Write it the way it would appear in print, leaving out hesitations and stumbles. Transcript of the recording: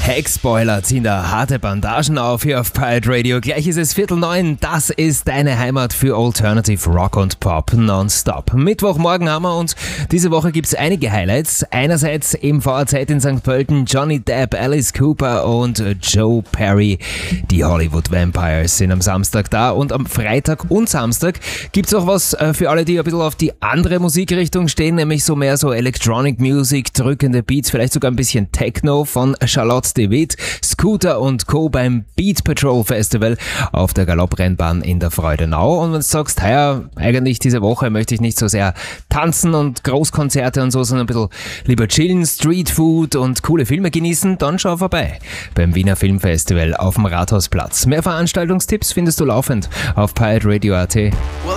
Heckspoiler ziehen da harte Bandagen auf hier auf Pirate Radio. Gleich ist es 8:45. Das ist deine Heimat für Alternative Rock und Pop nonstop. Mittwochmorgen haben wir und diese Woche gibt es einige Highlights. Einerseits im VAZ in St. Pölten Johnny Depp, Alice Cooper und Joe Perry. Die Hollywood Vampires sind am Samstag da und am Freitag und Samstag gibt es auch was für alle, die ein bisschen auf die andere Musikrichtung stehen, nämlich so mehr so Electronic Music, drückende Beats, vielleicht sogar ein bisschen Techno von Charlotte de Witt, Scooter und Co. beim Beat Patrol Festival auf der Galopprennbahn in der Freudenau. Und wenn du sagst, eigentlich diese Woche möchte ich nicht so sehr tanzen und Großkonzerte und so, sondern ein bisschen lieber chillen, Streetfood und coole Filme genießen, dann schau vorbei beim Wiener Filmfestival auf dem Rathausplatz. Mehr Veranstaltungstipps findest du laufend auf pirateradio.at.